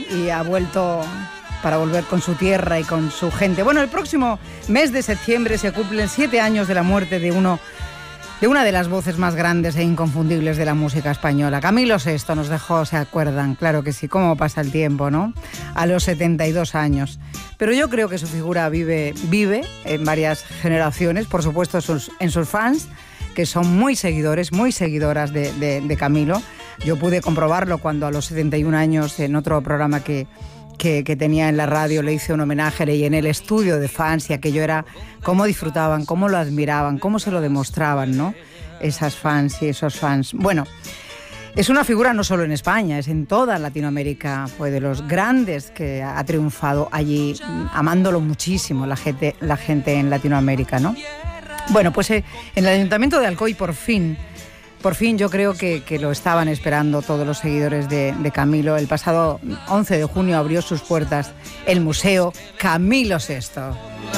y ha vuelto para volver con su tierra y con su gente. Bueno, el próximo mes de septiembre se cumplen 7 años de la muerte de una de las voces más grandes e inconfundibles de la música española. Camilo VI nos dejó, ¿se acuerdan? Claro que sí, cómo pasa el tiempo, ¿no? A los 72 años. Pero yo creo que su figura vive en varias generaciones, por supuesto en sus fans, que son muy seguidores, muy seguidoras de Camilo. Yo pude comprobarlo cuando a los 71 años, en otro programa que tenía en la radio, le hice un homenaje, le llené el estudio de fans y aquello era cómo disfrutaban, cómo lo admiraban, cómo se lo demostraban, ¿no? Esas fans y esos fans. Bueno, es una figura no solo en España, es en toda Latinoamérica, fue de los grandes que ha triunfado allí, amándolo muchísimo la gente en Latinoamérica, ¿no? Bueno, pues en el Ayuntamiento de Alcoy por fin yo creo que lo estaban esperando todos los seguidores de Camilo. El pasado 11 de junio abrió sus puertas el Museo Camilo VI.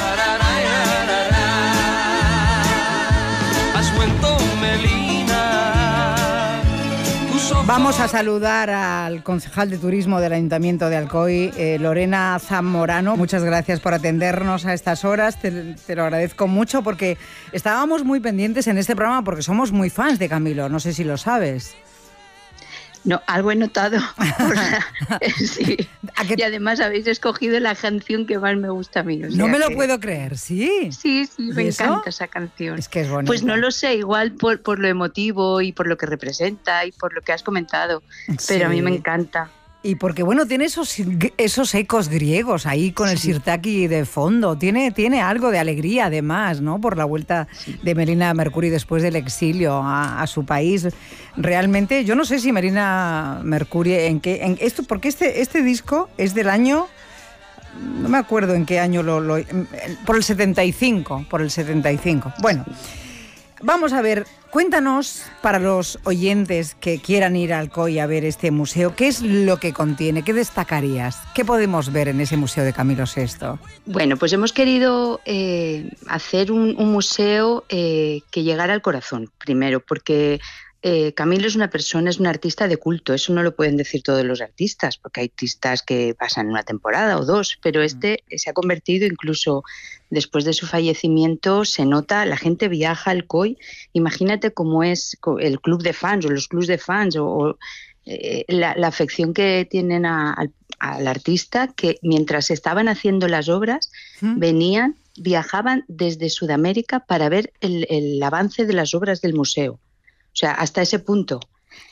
Vamos a saludar al concejal de turismo del Ayuntamiento de Alcoy, Lorena Zamorano. Muchas gracias por atendernos a estas horas, te lo agradezco mucho porque estábamos muy pendientes en este programa porque somos muy fans de Camilo, no sé si lo sabes. No, algo he notado. Sí. Y además habéis escogido la canción que más me gusta a mí. No me lo puedo creer, ¿sí? Sí, me encanta esa canción. Es que es bonita. Pues no lo sé, igual por lo emotivo y por lo que representa y por lo que has comentado, pero a mí me encanta. Y porque, bueno, tiene esos ecos griegos ahí con el Sirtaki de fondo. Tiene algo de alegría, además, ¿no? Por la vuelta de Melina Mercouri después del exilio a su país. Realmente, yo no sé si Melina Mercouri, porque este disco es del año... No me acuerdo en qué año por el 75. Bueno, vamos a ver... Cuéntanos, para los oyentes que quieran ir a Alcoy a ver este museo, ¿qué es lo que contiene? ¿Qué destacarías? ¿Qué podemos ver en ese museo de Camilo VI? Bueno, pues hemos querido hacer un museo que llegara al corazón, primero, porque Camilo es un artista de culto. Eso no lo pueden decir todos los artistas, porque hay artistas que pasan una temporada o dos, pero se ha convertido incluso... Después de su fallecimiento se nota, la gente viaja al Alcoy. Imagínate cómo es el club de fans o los clubs de fans o la afección que tienen al artista, que mientras estaban haciendo las obras viajaban desde Sudamérica para ver el avance de las obras del museo. O sea, hasta ese punto.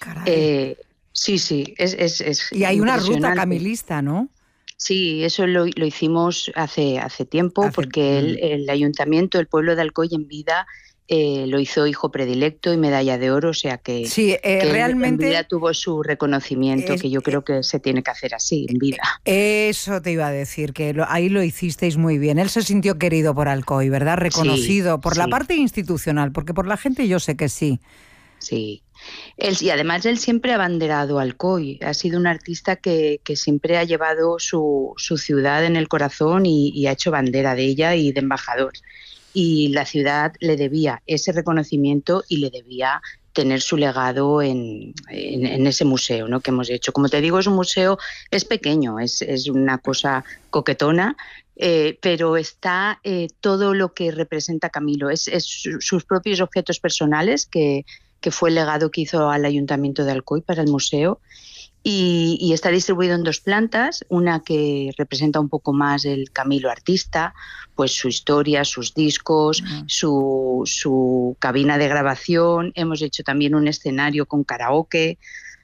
Sí, es y hay una ruta camilista, ¿no? Sí, eso lo hicimos hace tiempo, porque el ayuntamiento, el pueblo de Alcoy en vida lo hizo hijo predilecto y medalla de oro, o sea que, que realmente en vida tuvo su reconocimiento, que yo creo que se tiene que hacer así, en vida. Eso te iba a decir, que ahí lo hicisteis muy bien. Él se sintió querido por Alcoy, ¿verdad? Reconocido por la parte institucional, porque por la gente yo sé que sí. Sí. Y además él siempre ha abanderado Alcoy, ha sido un artista que siempre ha llevado su ciudad en el corazón y ha hecho bandera de ella y de embajador. Y la ciudad le debía ese reconocimiento y le debía tener su legado en ese museo, ¿no?, que hemos hecho. Como te digo, es un museo, es pequeño, es una cosa coquetona, pero está todo lo que representa Camilo, es sus propios objetos personales que fue el legado que hizo al Ayuntamiento de Alcoy para el museo, y está distribuido en 2 plantas, una que representa un poco más el Camilo artista, pues su historia, sus discos, su cabina de grabación. Hemos hecho también un escenario con karaoke,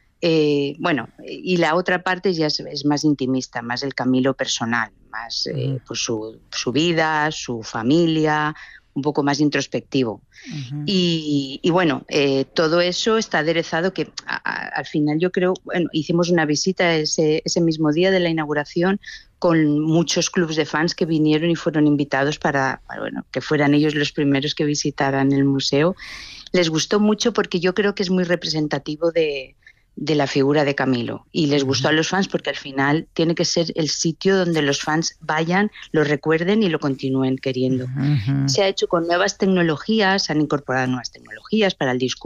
y la otra parte ya es más intimista, más el Camilo personal, más pues su vida, su familia, un poco más introspectivo. Y bueno, todo eso está aderezado, que al final yo creo, hicimos una visita ese mismo día de la inauguración con muchos clubs de fans que vinieron y fueron invitados para que fueran ellos los primeros que visitaran el museo. Les gustó mucho porque yo creo que es muy representativo de la figura de Camilo, y les gustó a los fans porque al final tiene que ser el sitio donde los fans vayan, lo recuerden y lo continúen queriendo. Se ha hecho con nuevas tecnologías, han incorporado nuevas tecnologías para el discurso